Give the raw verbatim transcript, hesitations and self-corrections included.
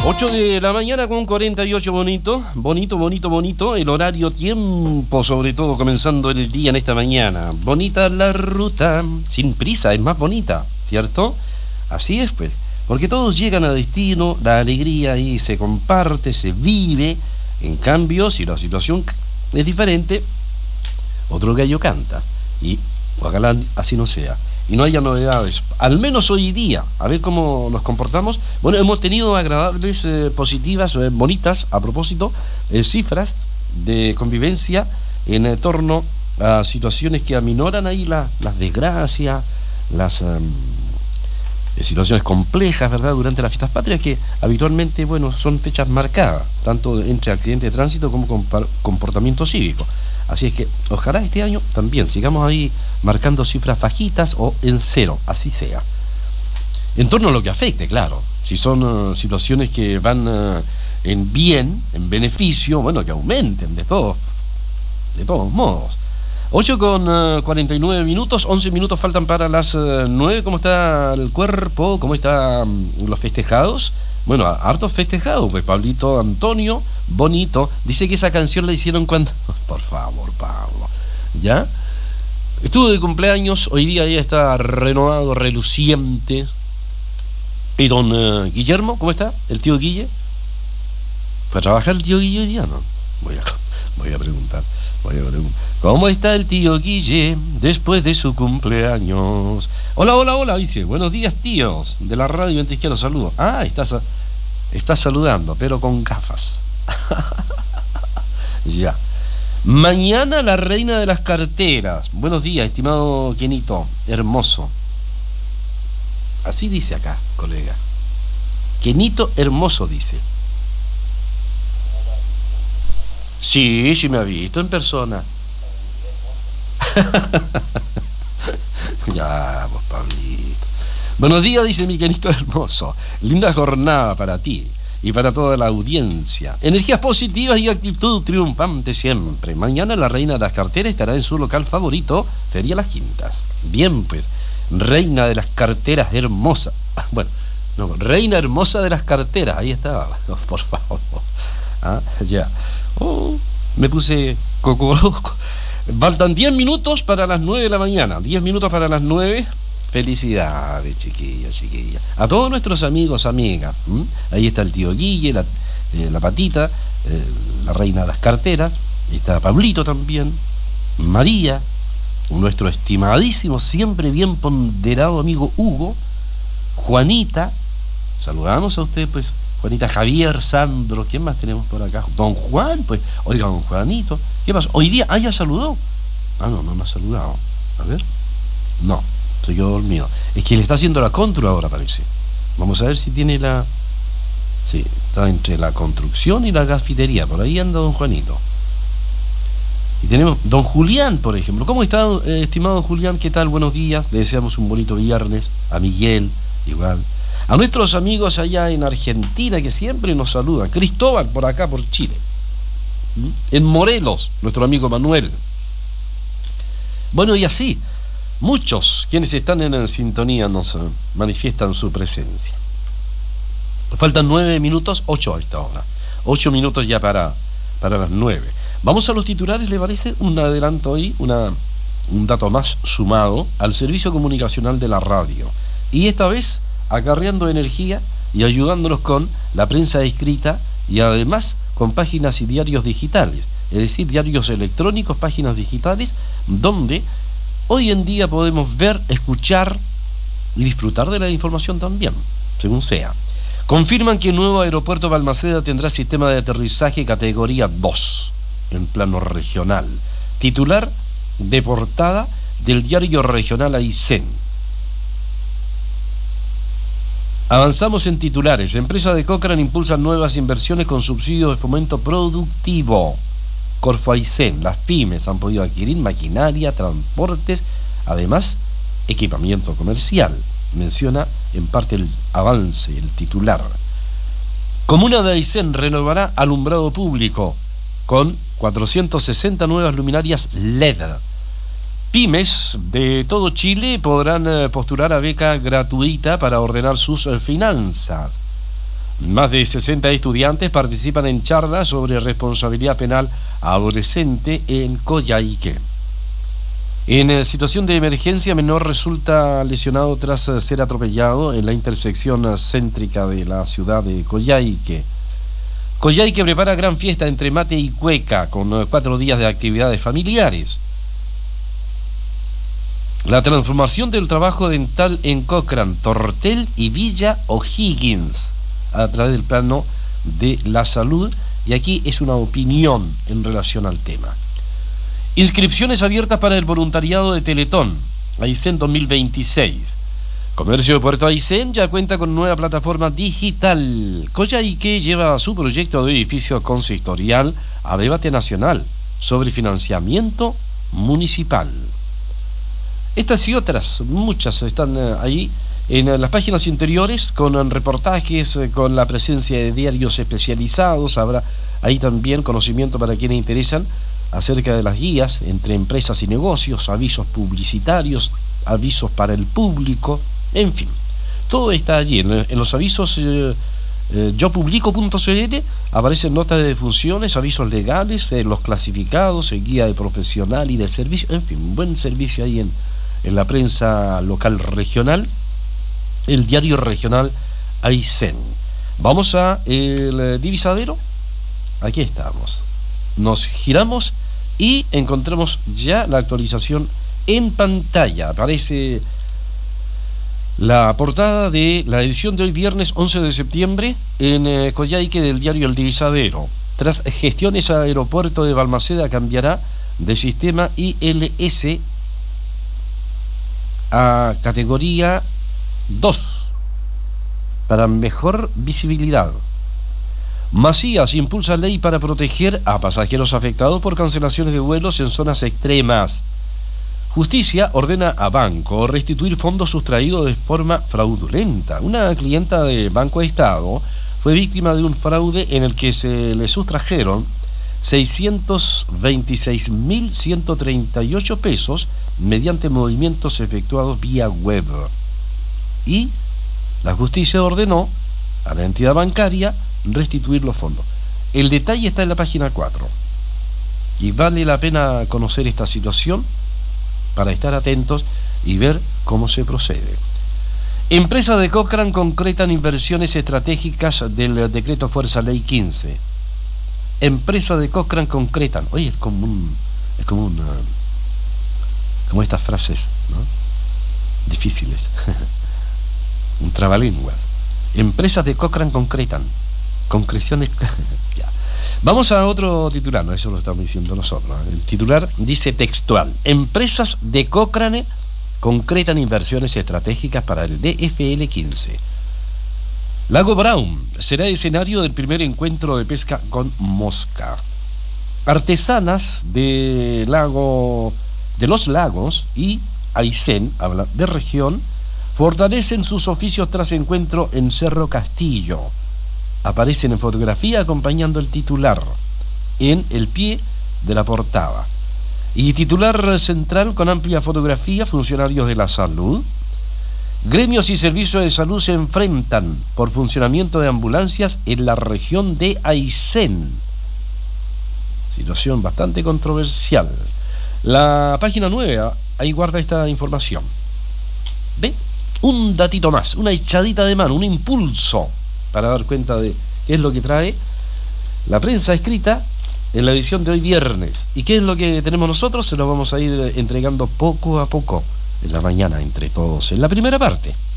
ocho de la mañana con cuarenta y ocho, bonito, bonito, bonito, bonito, el horario tiempo, sobre todo comenzando el día en esta mañana. Bonita la ruta, sin prisa, es más bonita, ¿cierto? Así es, pues, porque todos llegan a destino, la alegría ahí se comparte, se vive. En cambio, si la situación es diferente, otro gallo canta, y ojalá así no sea. Y no haya novedades, al menos hoy día, a ver cómo nos comportamos. Bueno, hemos tenido agradables, eh, positivas, eh, bonitas, a propósito, eh, cifras de convivencia en eh, torno a situaciones que aminoran ahí la, las desgracias, las eh, situaciones complejas, ¿verdad?, durante las fiestas patrias, que habitualmente, bueno, son fechas marcadas, tanto entre accidente de tránsito como comportamiento cívico. Así es que ojalá este año también sigamos ahí marcando cifras bajitas o en cero, así sea. En torno a lo que afecte, claro. Si son uh, situaciones que van uh, en bien, en beneficio, bueno, que aumenten de todos, de todos modos. ocho con cuarenta y nueve minutos, once minutos faltan para las uh, nueve. ¿Cómo está el cuerpo? ¿Cómo están um, los festejados? Bueno, hartos festejados, pues Pablito Antonio, bonito. Dice que esa canción la hicieron cuando... Por favor, Pablo. ¿Ya? Estuvo de cumpleaños, hoy día ya está renovado, reluciente. ¿Y don uh, Guillermo, cómo está? ¿El tío Guille? ¿Fue a trabajar el tío Guille hoy día? No, voy a, voy a preguntar. Voy a preguntar. ¿Cómo está el tío Guille después de su cumpleaños? Hola, hola, hola, dice. Buenos días, tíos. De la radio antes que los saludo. Ah, estás, estás saludando, pero con gafas. Ya. Mañana la reina de las carteras. Buenos días, estimado Kenito. Hermoso. Así dice acá, colega. Kenito hermoso, dice. Sí, sí me ha visto en persona. Ya, pues, Pablito. Buenos días, dice mi Kenito hermoso. Linda jornada para ti y para toda la audiencia. Energías positivas y actitud triunfante siempre. Mañana la reina de las carteras estará en su local favorito, Feria Las Quintas. Bien, pues, reina de las carteras hermosa. Bueno, no, reina hermosa de las carteras. Ahí está, por favor. Ah, ya. Oh, me puse cocoroco. Faltan diez minutos para las nueve de la mañana. diez minutos para las nueve. Felicidades, chiquillas, chiquillas. A todos nuestros amigos, amigas. ¿Mm? Ahí está el tío Guille, la, eh, la Patita, eh, la reina de las carteras. Ahí está Pablito también. María, nuestro estimadísimo, siempre bien ponderado amigo Hugo. Juanita. Saludamos a usted, pues. Juanita, Javier, Sandro, ¿quién más tenemos por acá? Don Juan, pues, oiga, don Juanito, ¿qué pasó? Hoy día, ah, ya saludó. Ah, no, no me ha saludado. A ver. No, se quedó dormido. Es que le está haciendo la contru ahora, parece. Vamos a ver si tiene la... Sí, está entre la construcción y la cafetería. Por ahí anda don Juanito. Y tenemos don Julián, por ejemplo. ¿Cómo está, eh, estimado Julián? ¿Qué tal? Buenos días. Le deseamos un bonito viernes. A Miguel, igual. A nuestros amigos allá en Argentina que siempre nos saludan. Cristóbal, por acá, por Chile. En Morelos, nuestro amigo Manuel. Bueno, y así, muchos quienes están en sintonía nos manifiestan su presencia. Faltan nueve minutos, ocho a esta hora. Ocho minutos ya para, para las nueve. Vamos a los titulares, ¿le parece? Un adelanto ahí, una, un dato más sumado al servicio comunicacional de la radio. Y esta vez acarreando energía y ayudándonos con la prensa escrita y además con páginas y diarios digitales, es decir, diarios electrónicos, páginas digitales, donde hoy en día podemos ver, escuchar y disfrutar de la información también, según sea. Confirman que el nuevo aeropuerto Balmaceda tendrá sistema de aterrizaje categoría dos en plano regional. Titular de portada del diario regional Aysén. Avanzamos en titulares. Empresa de Cochrane impulsa nuevas inversiones con subsidios de fomento productivo. Corfo Aysén, las pymes han podido adquirir maquinaria, transportes, además equipamiento comercial. Menciona en parte el avance, el titular. Comuna de Aysén renovará alumbrado público con cuatrocientas sesenta nuevas luminarias L E D. Pymes de todo Chile podrán postular a beca gratuita para ordenar sus finanzas. Más de sesenta estudiantes participan en charlas sobre responsabilidad penal adolescente en Coyhaique. En situación de emergencia, menor resulta lesionado tras ser atropellado en la intersección céntrica de la ciudad de Coyhaique. Coyhaique prepara gran fiesta entre mate y cueca, con cuatro días de actividades familiares. La transformación del trabajo dental en Cochrane, Tortel y Villa O'Higgins a través del plano de la salud, y aquí es una opinión en relación al tema. Inscripciones abiertas para el voluntariado de Teletón, Aysén dos mil veintiséis. Comercio de Puerto Aysén ya cuenta con nueva plataforma digital. Coyhaique lleva su proyecto de edificio consistorial a debate nacional sobre financiamiento municipal. Estas y otras, muchas están ahí en las páginas interiores, con reportajes, con la presencia de diarios especializados. Habrá ahí también conocimiento para quienes interesan acerca de las guías entre empresas y negocios, avisos publicitarios, avisos para el público, en fin, todo está allí. En, en los avisos eh, eh, yo publico punto c l aparecen notas de defunciones, avisos legales, eh, los clasificados, eh, guía de profesional y de servicio, en fin, un buen servicio ahí en, en la prensa local regional, el diario regional Aysén. Vamos a el divisadero, aquí estamos, nos giramos y encontramos ya la actualización en pantalla. Aparece la portada de la edición de hoy viernes once de septiembre en eh, Coyhaique del diario El Divisadero. Tras gestiones, aeropuerto de Balmaceda cambiará de sistema I L S a categoría dos para mejor visibilidad. Macías impulsa ley para proteger a pasajeros afectados por cancelaciones de vuelos en zonas extremas. Justicia ordena a banco restituir fondos sustraídos de forma fraudulenta. Una clienta de Banco Estado fue víctima de un fraude en el que se le sustrajeron seiscientos veintiséis mil ciento treinta y ocho pesos mediante movimientos efectuados vía web. Y la justicia ordenó a la entidad bancaria restituir los fondos. El detalle está en la página cuatro y vale la pena conocer esta situación para estar atentos y ver cómo se procede. Empresas de Cochrane concretan inversiones estratégicas del decreto Fuerza Ley quince. Empresas de Cochrane concretan. Oye, es como un es como una como estas frases, ¿no? Difíciles. Un trabalenguas. Empresas de Cochrane concretan. Concreciones. Ya. Vamos a otro titular, no, eso lo estamos diciendo nosotros. El titular dice textual: empresas de Cochrane concretan inversiones estratégicas para el D F L quince. Lago Brown será escenario del primer encuentro de pesca con mosca. Artesanas de lago de los lagos y Aysén, habla de región, fortalecen sus oficios tras encuentro en Cerro Castillo. Aparecen en fotografía acompañando el titular en el pie de la portada. Y titular central con amplia fotografía: funcionarios de la salud. Gremios y servicios de salud se enfrentan por funcionamiento de ambulancias en la región de Aysén. Situación bastante controversial. La página nueve, ahí guarda esta información. ¿Ve? Un datito más, una echadita de mano, un impulso para dar cuenta de qué es lo que trae la prensa escrita en la edición de hoy viernes. ¿Y qué es lo que tenemos nosotros? Se lo vamos a ir entregando poco a poco en la mañana entre todos, en la primera parte.